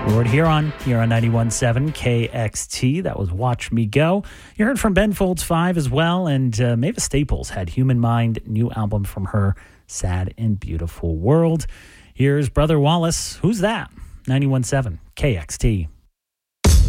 Lord Huron here on 91.7 KXT. That was Watch Me Go. You heard from Ben Folds 5 as well, and Mavis Staples had Human Mind, new album from her, Sad and Beautiful World. Here's Brother Wallace. Who's that? 91.7 KXT.